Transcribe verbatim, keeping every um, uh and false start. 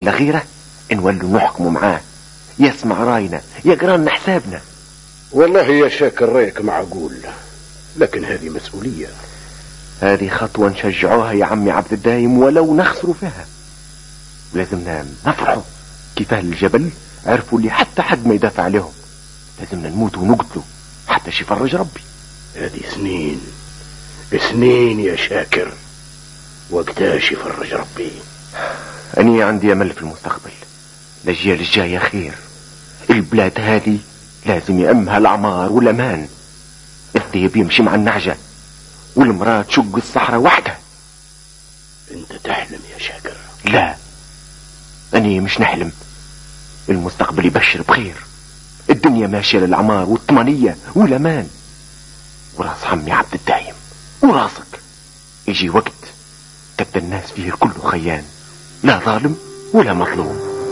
لغيره نولوا نحكموا معاه، يسمع راينا يقرا لنا حسابنا. والله يا شاكر رايك معقول، لكن هذه مسؤولية. هذه خطوة نشجعوها يا عمي عبد الدايم ولو نخسروا فيها. ولازمنا نفرحوا كيف اهل الجبل عرفوا اللي حتى حد ما يدافع عليهم. لازمنا نموت ونقتلوا حتى يفرج ربي. هذه سنين سنين يا شاكر، وقتاش يفرج ربي. أني عندي أمل في المستقبل، الأجيال الجاية خير. البلاد هذه لازم يأمها العمار والأمان. الذئب يمشي مع النعجة والمرأة تشق الصحراء وحدها. انت تحلم يا شاكر. لا، أني مش نحلم. المستقبل يبشر بخير، الدنيا ماشية للعمار والطمانية والأمان. وراس عمي عبد الدايم وراسك يجي وقت تبدأ الناس فيه الكل خيان، لا ظالم ولا مظلوم.